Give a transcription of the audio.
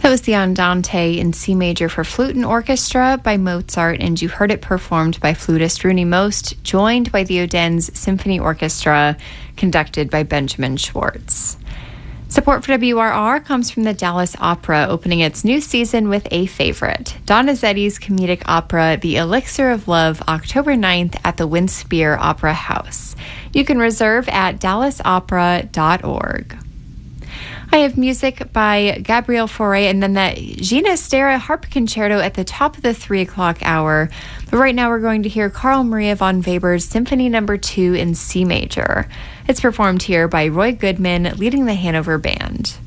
That was the Andante in C major for flute and orchestra by Mozart, and you heard it performed by flutist Rooney Most, joined by the Odense Symphony Orchestra, conducted by Benjamin Schwartz. Support for WRR comes from the Dallas Opera, opening its new season with A Favorite, Donizetti's comedic opera The Elixir of Love, October 9th at the Winspear Opera House. You can reserve at dallasopera.org. I have music by Gabriel Fauré and then that Ginastera harp concerto at the top of the 3 o'clock hour. But right now we're going to hear Carl Maria von Weber's Symphony No. 2 in C major. It's performed here by Roy Goodman leading the Hanover Band.